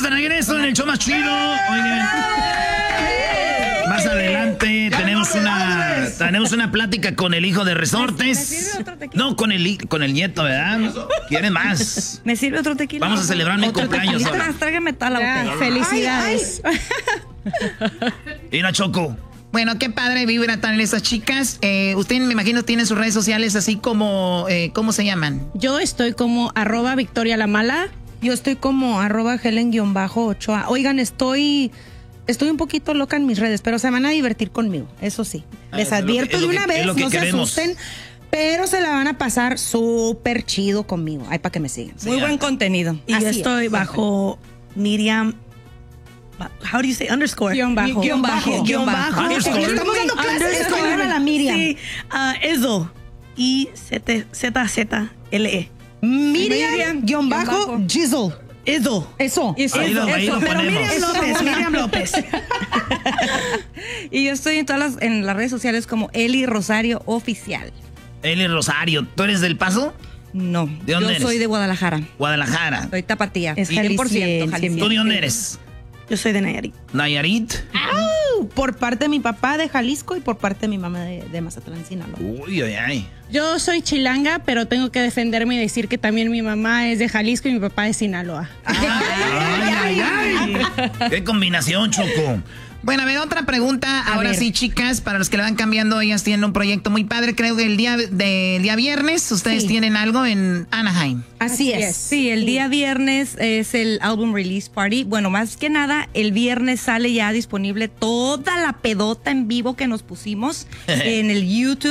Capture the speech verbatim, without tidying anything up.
de regreso en el show más chido. Oigan. Más adelante tenemos una tenemos una plática con el hijo de Resortes. No, con el con el nieto, ¿verdad? ¿Quieren más? ¿Me sirve otro tequila? Vamos a celebrar mi cumpleaños ahora. Tráigame tal la Felicidades. Mira, Choco. Bueno, qué padre vibra tan esas chicas. Eh, usted, me imagino, tiene sus redes sociales así como, eh, ¿cómo se llaman? Yo estoy como arroba Victoria la Mala. Yo estoy como arroba Helen-Ochoa. Oigan, estoy... Estoy un poquito loca en mis redes, pero se van a divertir conmigo, eso sí. Les Ah, advierto es lo que- de una es vez, lo que no se queremos. asusten, pero se la van a pasar súper chido conmigo. Ay, para que me sigan. Sí, Muy ya. buen contenido. Y Así yo es. estoy bajo Miriam. How do you say underscore? Guión bajo. Guión bajo. Guión bajo. Underscore. Estamos dando clases. Underscore. Escolar a la Miriam. Sí, uh, Izzo. I Z Z L E. Miriam, guión bajo, Jizzle. Izzo. Eso. Eso, Ahí lo- ahí eso. lo Pero ponemos. Miriam López, Miriam López. Y yo estoy en todas las, en las redes sociales como Eli Rosario Oficial. Eli Rosario, ¿tú eres del Paso? No, ¿De dónde yo eres? soy de Guadalajara. Guadalajara. Soy tapatía. Es cien por ciento jalisciense, jalisciense. ¿Tú de dónde eres? Yo soy de Nayarit. ¿Nayarit? ¡Au! Por parte de mi papá de Jalisco y por parte de mi mamá de, de Mazatlán, Sinaloa. Uy, ay, ay. Yo soy chilanga, pero tengo que defenderme y decir que también mi mamá es de Jalisco y mi papá de Sinaloa. Ay, ay, ay. ¿Qué combinación, Choco? Bueno, a ver, otra pregunta. Ahora ver. sí, chicas, para los que le van cambiando, ellas tienen un proyecto muy padre. Creo que el día, de, el día viernes ustedes Sí. tienen algo en Anaheim. Así, Así es. es. Sí, el día viernes es el album release party. Bueno, más que nada, el viernes sale ya disponible toda la pedota en vivo que nos pusimos en el YouTube.